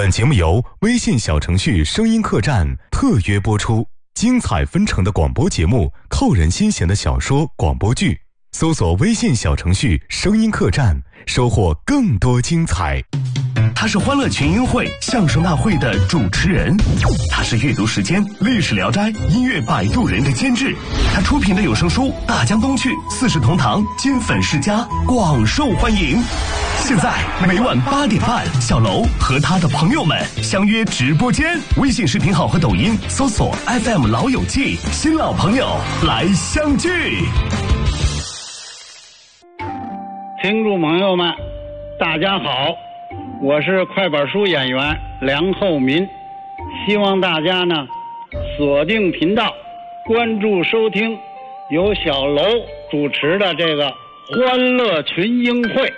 本节目由微信小程序声音客栈特约播出，精彩纷呈的广播节目，扣人心弦的小说广播剧，搜索微信小程序声音客栈，收获更多精彩。 他是欢乐群英会相声大会的主持人，他是阅读时间历史聊斋音乐摆渡人的监制，他出品的有声书大江东去四世同堂金粉世家广受欢迎。现在每晚8点半，小楼和他的朋友们相约直播间，微信视频号和抖音搜索 FM 老友记，新老朋友来相聚。 听众朋友们大家好，我是快板书演员梁厚民，希望大家呢锁定频道，关注收听由小楼主持的这个欢乐群英会。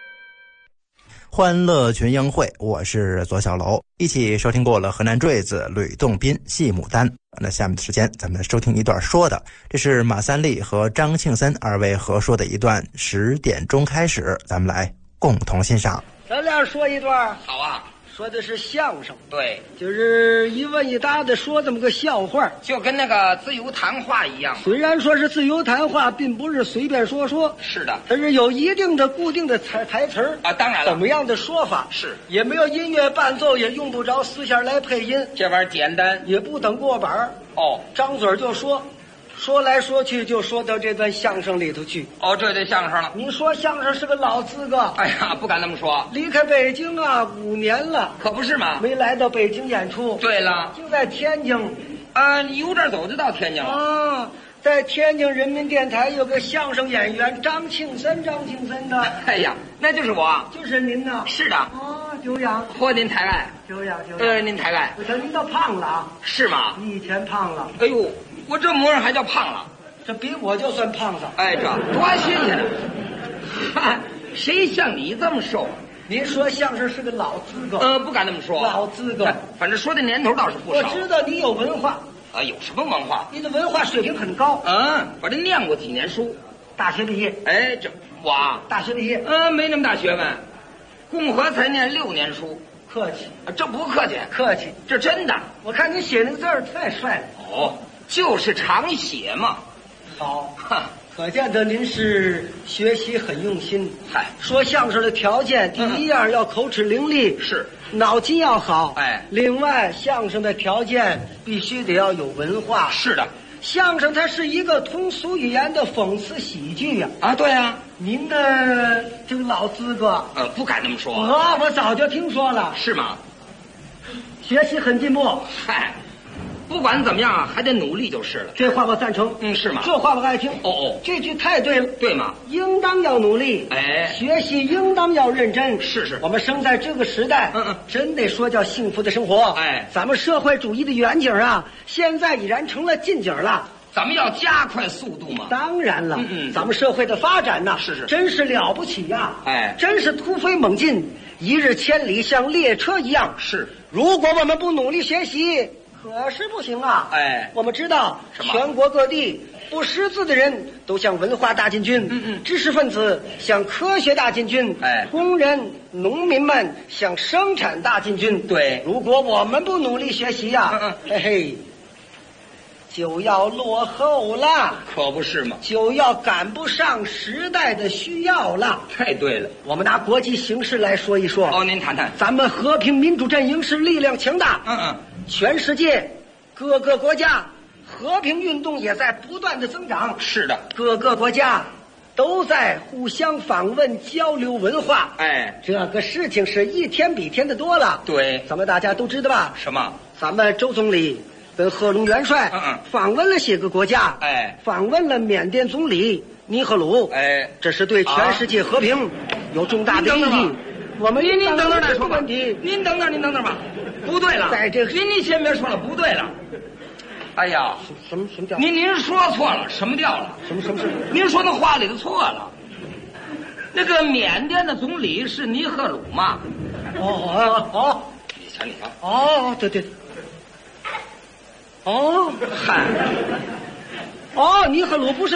欢乐群英会，我是左小楼，一起收听过了河南坠子、吕洞宾、戏牡丹。那下面的时间咱们收听一段说的，这是马三立和张庆森二位合说的一段10点钟开始，咱们来共同欣赏。 咱俩说一段。 好啊， 说的是相声。 对， 就是一问一答的说这么个笑话， 就跟那个自由谈话一样。 虽然说是自由谈话，并不是随便说说， 是的， 但是有一定的固定的台词啊，当然了， 怎么样的说法是， 也没有音乐伴奏，也用不着丝线来配音， 这玩意儿简单， 也不等过板哦， 张嘴就说。说来说去就说到这段相声里头去。 哦，这对相声了。 你说相声是个老资格。 哎呀，不敢那么说。 离开北京啊5年了， 可不是嘛， 没来到北京演出。 对了， 就在天津。 你有点走就到天津了。 啊，在天津人民电台有个相声演员张庆森的。 哎呀，那就是我。 就是您呐。 是的。 啊，久仰。 嚯，您抬爱。 久仰。 您抬爱。 我瞧您倒胖了啊。 是吗？ 你以前胖了。 哎呦。我这模样还叫胖了， 这比我就算胖子。 哎，这多新鲜呢！嗨，谁像你这么瘦？ 您说相声是个老资格。 不敢那么说。 老资格， 反正说的年头倒是不少。 我知道你有文化。 有什么文化？ 你的文化水平很高。 我这念过几年书， 大学毕业。 哎，这我大学毕业。 没那么大学问，共和才念6年书。 客气。 这不客气， 客气， 这真的。 我看你写那个字儿太帅了。 哦。就是常写嘛。 好，可见得您是学习很用心。 嗨， 说相声的条件，第一样要口齿伶俐， 是脑筋要好。 哎， 另外相声的条件必须得要有文化。 是的， 相声它是一个通俗语言的讽刺喜剧呀。 啊，对啊， 您的这个老资格， 不敢那么说。 我早就听说了。 是吗？ 学习很进步。 嗨。不管怎么样啊，还得努力就是了。 这话我赞成。 是吗？ 这话我爱听。 哦， 这句太对了。 对吗？ 应当要努力。 哎， 学习应当要认真。 是。 我们生在这个时代，真得说叫幸福的生活。 哎， 咱们社会主义的远景啊，现在已然成了近景了。 咱们要加快速度嘛。 当然了，咱们社会的发展呐， 是， 真是了不起呀！ 哎， 真是突飞猛进，一日千里，像列车一样。 是。 如果我们不努力学习，可是不行啊！ 哎， 我们知道，全国各地不识字的人都向文化大进军，知识分子向科学大进军， 哎， 工人、农民们向生产大进军。 对， 如果我们不努力学习呀，嘿嘿，就要落后了。 可不是嘛， 就要赶不上时代的需要了。 太对了。 我们拿国际形势来说一说。 哦，您谈谈。 咱们和平民主阵营是力量强大。全世界各个国家和平运动也在不断的增长。 是的， 各个国家都在互相访问交流文化。 哎， 这个事情是一天比一天的多了。 对， 咱们大家都知道吧？ 什么？ 咱们周总理跟贺龙元帅访问了些个国家。 哎， 访问了缅甸总理尼赫鲁。 哎， 这是对全世界和平有重大的意义。我们您等等再说问题。 您等等吧。不对了， 在这个您先别说了，不对了。哎呀， 什么调？ 您说错了，什么调了？ 什么事？ 您说那话里头错了。那个缅甸的总理是尼赫鲁嘛？ 哦， 你瞧。 哦，对。哦， 嗨。 哦，尼赫鲁不是。